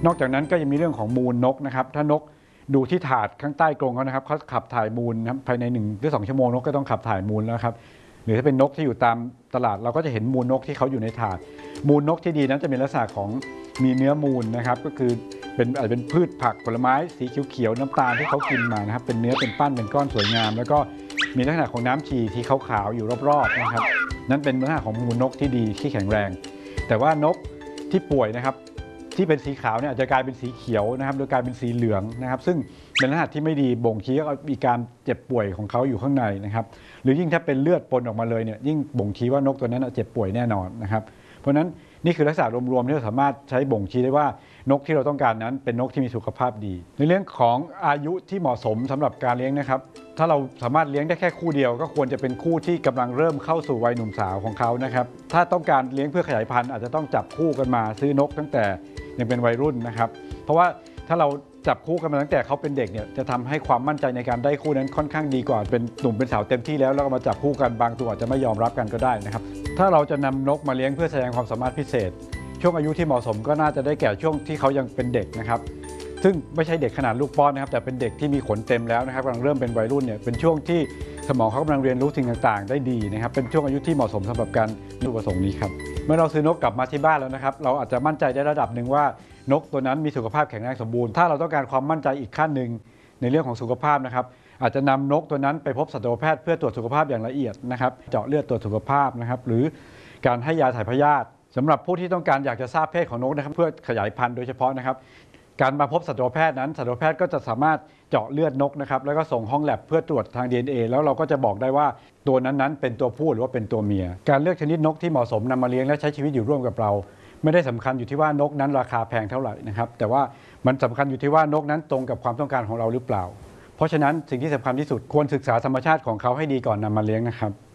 นอกจากนั้นก็ยังมีเรื่องของมูลนกนะครับถ้านกดูที่ถาดข้างใต้กรงเขานะครับเขาขับถ่ายมูลนะภายใน1 หรือ 2 ชั่วโมงนกก็ต้องขับถ่ายมูลแล้วครับหรือถ้าเป็นนกที่อยู่ตามตลาดเราก็จะเห็นมูลนกที่เขาอยู่ในถาดมูลนกที่ดีนั้นจะมีลักษณะของมีเนื้อมูลนะครับก็คืออาจจะเป็นพืชผักผลไม้สีเขียวๆน้ำตาลที่เขากินมานะครับเป็นเนื้อเป็นปั้นเป็นก้อนสวยงามแล้วก็มีลักษณะของน้ำฉี่ที่ขาวๆอยู่รอบๆนะครับนั่นเป็นลักษณะของมูลนกที่ดีที่แข็งแรงแต่ว่านกที่ป่วยนะครับที่เป็นสีขาวเนี่ยอาจจะกลายเป็นสีเขียวนะครับโดยกลายเป็นสีเหลืองนะครับซึ่งเป็นลักษณะที่ไม่ดีบ่งชี้ว่ามีการเจ็บป่วยของเขาอยู่ข้างในนะครับหรือยิ่งถ้าเป็นเลือดปนออกมาเลยเนี่ยยิ่งบ่งชี้ว่านกตัวนั้นเจ็บป่วยแน่นอนนะครับเพราะฉะนั้นนี่คือลักษณะรวมๆที่เราสามารถใช้บ่งชี้ได้ว่านกที่เราต้องการนั้นเป็นนกที่มีสุขภาพดีในเรื่องของอายุที่เหมาะสมสำหรับการเลี้ยงนะครับถ้าเราสามารถเลี้ยงได้แค่คู่เดียวก็ควรจะเป็นคู่ที่กำลังเริ่มเข้าสู่วัยหนุ่มสาวของเขานะครับถ้าต้องการเลี้ยงเพื่อขยายพันธุ์อาจจะต้องจับคู่กันมาซื้อนกตั้งแต่ยังเป็นวัยรุ่นนะครับเพราะว่าถ้าเราจับคู่กันมาตั้งแต่เขาเป็นเด็กเนี่ยจะทำให้ความมั่นใจในการได้คู่นั้นค่อนข้างดีกว่าเป็นหนุ่มเป็นสาวเต็มที่แล้วก็มาจับคู่กันบางตัวอาจจะไม่ยอมรับกันก็ได้นะครับถ้าเราจะนำนกมาเลี้ยงเพื่อแสดงความสามารถพิเศษช่วงอายุที่เหมาะสมก็น่าจะได้แก่ช่วงที่เขายังเป็นเด็กนะครับซึ่งไม่ใช่เด็กขนาดลูกป้อนนะครับแต่เป็นเด็กที่มีขนเต็มแล้วนะครับกำลังเริ่มเป็นวัยรุ่นเนี่ยเป็นช่วงที่สมองเขากำลังเรียนรู้สิ่งต่างๆได้ดีนะครับเป็นช่วงอายุที่เหมาะสมสำหรับการมีวัตถุประสงค์นี้ครับเมื่อเราซื้อนกกลับมาที่บ้านแล้วนะครับเราอาจจะมั่นใจได้ระดับหนึ่งว่านกตัวนั้นมีสุขภาพแข็งแรงสมบูรณ์ถ้าเราต้องการความมั่นใจอีกขั้นหนึ่งในเรื่องของสุขภาพนะครับอาจจะนำนกตัวนั้นไปพบสัตวแพทย์เพื่อตรวจสุขภาพอย่างละเอียดนะครับเจาะเลือดตรวจสุขภาพนะครับหรือการให้ยาถ่ายพยาธิสำหรับผู้ที่ต้องการอยากจะทราบเพศของนกนะครับเพื่อขยายพันธุ์โดยเฉพาะนะครับการมาพบสัตวแพทย์นั้นสัตวแพทย์ก็จะสามารถเจาะเลือดนกนะครับแล้วก็ส่งห้องแลบเพื่อตรวจทาง DNA แล้วเราก็จะบอกได้ว่าตัวนั้นเป็นตัวผู้หรือว่าเป็นตัวเมียการเลือกชนิดนกที่เหมาะสมนำมาเลี้ยงและใช้ชีวิตอยู่ร่วมกับเราไม่ได้สำคัญอยู่ที่ว่านกนั้นราคาแพงเท่าไหร่นะครับแต่ว่ามันสำคัญอยู่ที่ว่านกนั้นตรงกับความต้องการของเราหรือเปล่าเพราะฉะนั้นสิ่งที่สำคัญที่สุดควรศึกษาธรรมชาติของเขาให้ดีก่อนนำมาเลี้ยงนะครับ